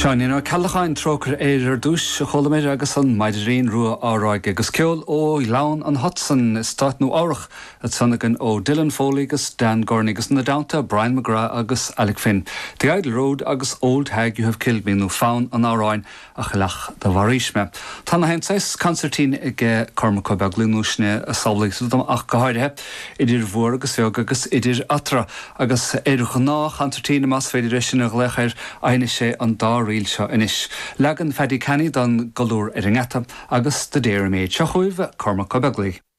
Seanin Callacháin trochar éidir dús cholamid agus an maidirín rua áráig agus ceol ó Lán an Hudson stát nó áireach a sannagan ó Dylan Foley agus Dan Gorney agus na Downta, Brian McGrath agus Alec Finn. The Idle Road agus Old Hag You Have Killed Me nó fán an áráin a chalach da bharísme. Tána hen 6 concertín ige Cormac beag glúnúsne a sablaigh dom ach gohaidhe idir bhuar agus feog agus idir atra agus éidir ná concertín mas féidir sin a gléchair aine sé an dá riil seo inis. Legan fedi canny don golúr ringeta agus de déir méid seo chuibh Cormac beaglaigh.